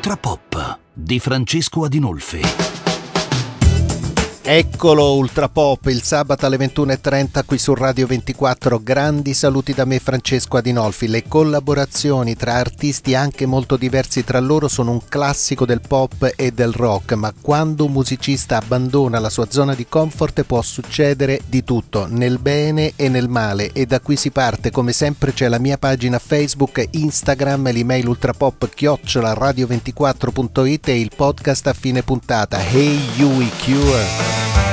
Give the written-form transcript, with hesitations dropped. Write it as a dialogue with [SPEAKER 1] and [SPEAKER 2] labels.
[SPEAKER 1] Ultra Pop di Francesco Adinolfi.
[SPEAKER 2] Eccolo Ultra Pop, il sabato alle 21:30 qui su Radio 24. Grandi saluti da me, Francesco Adinolfi. Le collaborazioni tra artisti anche molto diversi tra loro sono un classico del pop e del rock, ma quando un musicista abbandona la sua zona di comfort può succedere di tutto, nel bene e nel male, e da qui si parte. Come sempre c'è la mia pagina Facebook, Instagram, l'email ultrapop@radio24.it e il podcast a fine puntata. Hey You Cure.